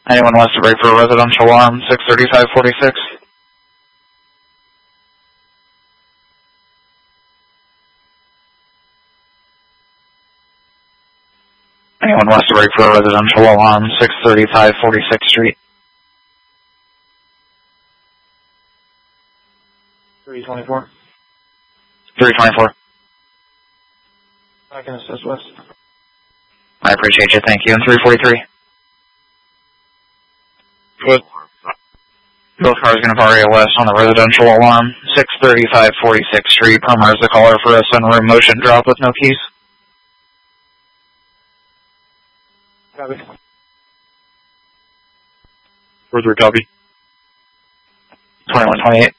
Anyone wants to break for a residential alarm, 63546? Anyone wants to break for a residential alarm, 635 46th Street? 324. 324. I can assist West. I appreciate you, thank you. And 343? Good. Both cars going to Varia West on the residential alarm, 635 46th Street. Permer is the caller for a sunroom motion drop with no keys. Copy. Further copy. 2128.